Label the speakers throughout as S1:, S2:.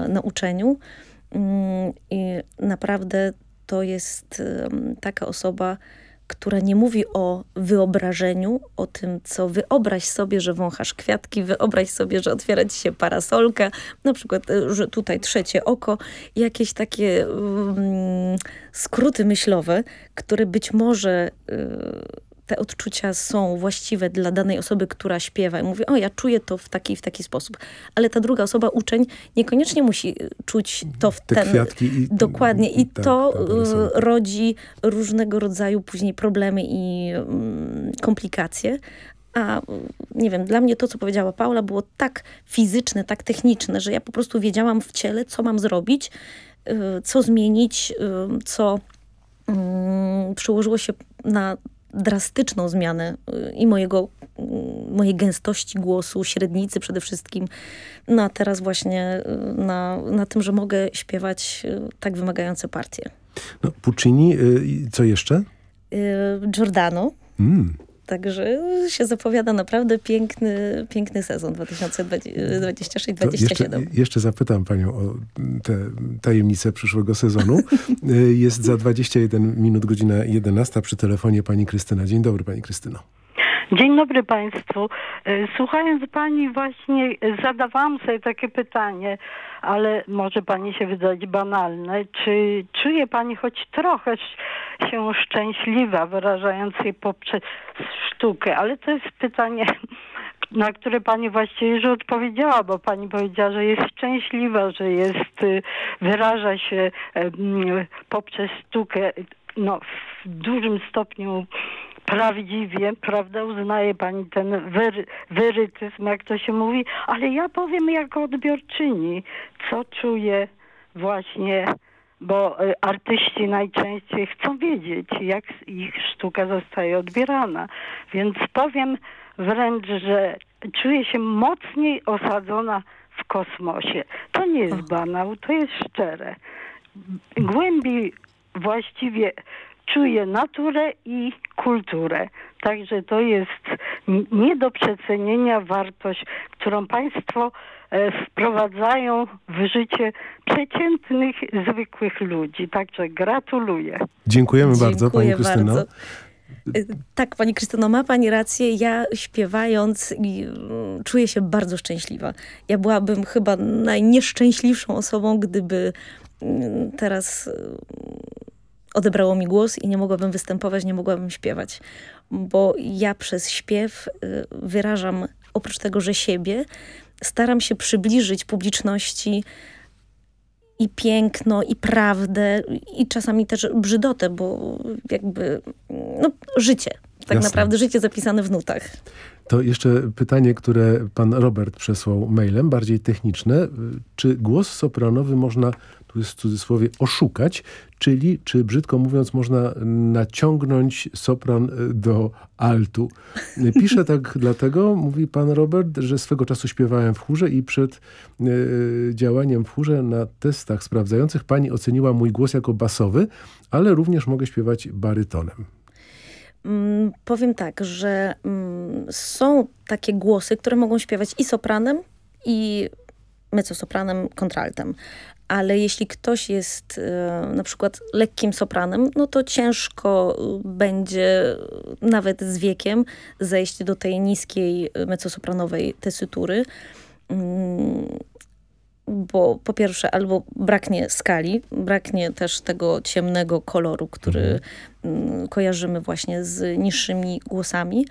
S1: na uczeniu. I naprawdę to jest taka osoba, która nie mówi o wyobrażeniu, o tym, co wyobraź sobie, że wąchasz kwiatki, wyobraź sobie, że otwiera ci się parasolka, na przykład, że tutaj trzecie oko, jakieś takie skróty myślowe, które być może te odczucia są właściwe dla danej osoby, która śpiewa i mówi, o ja czuję to w taki sposób. Ale ta druga osoba, uczeń, niekoniecznie musi czuć to w ten...
S2: kwiatki
S1: dokładnie. I
S2: tak,
S1: to rodzi różnego rodzaju później problemy i komplikacje. A nie wiem, dla mnie to, co powiedziała Paula, było tak fizyczne, tak techniczne, że ja po prostu wiedziałam w ciele, co mam zrobić, co zmienić, co przełożyło się na drastyczną zmianę i mojej gęstości głosu, średnicy przede wszystkim. No a teraz właśnie na tym, że mogę śpiewać tak wymagające partie.
S2: No, Puccini, co jeszcze?
S1: Giordano. Także się zapowiada naprawdę piękny sezon 2026-2027.
S2: Jeszcze zapytam panią o te tajemnice przyszłego sezonu. Jest za 21 minut, godzina 11 przy telefonie pani Krystyna. Dzień dobry, pani Krystyno.
S3: Dzień dobry Państwu. Słuchając Pani właśnie zadawałam sobie takie pytanie, ale może Pani się wydać banalne. Czy czuje Pani choć trochę się szczęśliwa, wyrażając jej poprzez sztukę? Ale to jest pytanie, na które Pani właściwie już odpowiedziała, bo Pani powiedziała, że jest szczęśliwa, że wyraża się poprzez sztukę w dużym stopniu prawdziwie, prawda, uznaje Pani ten wyrytyzm, jak to się mówi, ale ja powiem jako odbiorczyni, co czuję właśnie, bo artyści najczęściej chcą wiedzieć, jak ich sztuka zostaje odbierana, więc powiem wręcz, że czuję się mocniej osadzona w kosmosie. To nie jest banał, to jest szczere. Głębiej właściwie czuję naturę i kulturę. Także to jest nie do przecenienia wartość, którą Państwo wprowadzają w życie przeciętnych, zwykłych ludzi. Także gratuluję.
S2: Dziękujemy bardzo, pani Krystyno.
S1: Bardzo. Tak, pani Krystyno, ma pani rację. Ja śpiewając czuję się bardzo szczęśliwa. Ja byłabym chyba najnieszczęśliwszą osobą, gdyby teraz odebrało mi głos i nie mogłabym występować, nie mogłabym śpiewać. Bo ja przez śpiew wyrażam, oprócz tego, że siebie, staram się przybliżyć publiczności i piękno, i prawdę, i czasami też brzydotę, bo jakby życie. Tak
S2: Jasne.
S1: Naprawdę życie zapisane w nutach.
S2: To jeszcze pytanie, które pan Robert przesłał mailem, bardziej techniczne. Czy głos sopranowy można, tu jest w cudzysłowie, oszukać? Czyli, czy brzydko mówiąc, można naciągnąć sopran do altu? Piszę tak dlatego, mówi pan Robert, że swego czasu śpiewałem w chórze i przed działaniem w chórze na testach sprawdzających pani oceniła mój głos jako basowy, ale również mogę śpiewać barytonem.
S1: Powiem tak, że są takie głosy, które mogą śpiewać i sopranem, i mezzosopranem, kontraltem. Ale jeśli ktoś jest na przykład lekkim sopranem, no to ciężko będzie nawet z wiekiem zejść do tej niskiej mezzosopranowej tesytury. Bo po pierwsze albo braknie skali, braknie też tego ciemnego koloru, który kojarzymy właśnie z niższymi głosami.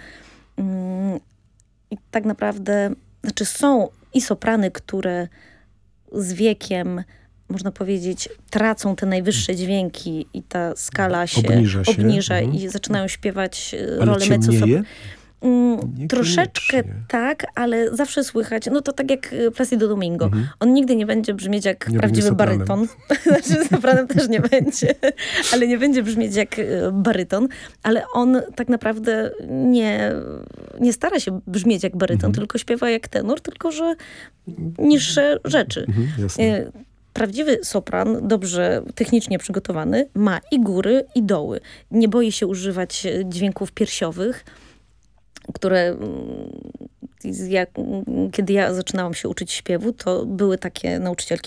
S1: I tak naprawdę, są i soprany, które z wiekiem, można powiedzieć, tracą te najwyższe dźwięki i ta skala się obniża i zaczynają śpiewać rolę mezzosopranu. Troszeczkę tak, ale zawsze słychać, to tak jak Placido Domingo. On nigdy nie będzie brzmieć jak prawdziwy baryton. Znaczy sopranem też nie będzie, ale nie będzie brzmieć jak baryton. Ale on tak naprawdę nie stara się brzmieć jak baryton, tylko śpiewa jak tenor, tylko że niższe rzeczy.
S2: Jasne.
S1: Prawdziwy sopran, dobrze technicznie przygotowany, ma i góry, i doły. Nie boi się używać dźwięków piersiowych, które kiedy ja zaczynałam się uczyć śpiewu, to były takie nauczycielki,